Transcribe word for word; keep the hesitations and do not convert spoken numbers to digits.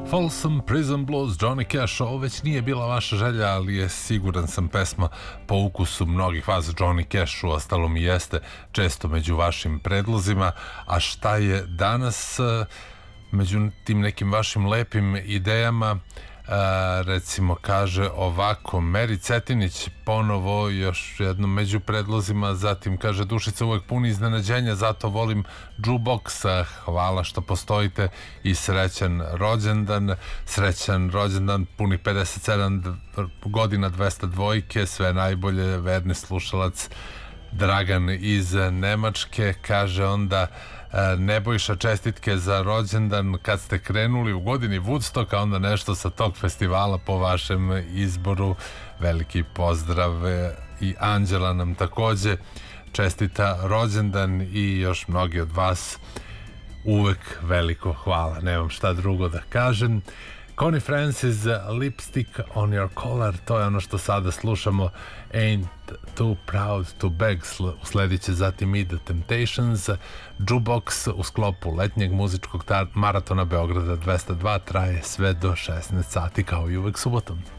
Folsom Prison Blues, Johnny Cash. Ovo već nije bila vaša želja, ali je, siguran sam, pesma po ukusu mnogih vas. Johnny Cash u ostalom i jeste često među vašim predlozima. A šta je danas među tim nekim vašim lepim idejama? A, recimo kaže ovako Meri Cetinić ponovo još jednom među predlozima, zatim kaže Dušica uvek puni iznenađenja, zato volim jukebox, hvala što postojite i srećan rođendan. Srećan rođendan, puni pedeset sedam godina, dvesta dvojke, sve najbolje, verni slušalac Dragan iz Nemačke. Kaže onda Nebojša, čestitke za rođendan kad ste krenuli u godini Woodstocka, onda nešto sa tog festivala po vašem izboru. Veliki pozdrav. I Anđela nam takođe čestita rođendan i još mnogi od vas uvek veliko hvala, nemam šta drugo da kažem. Connie Francis, Lipstick on your collar, to je ono što sada slušamo. Ain't too proud to beg, usledit će zatim i The Temptations. Jukebox u sklopu letnjeg muzičkog maratona Beograda dvesta dva traje sve do šesnaest sati, kao i uvek subotom.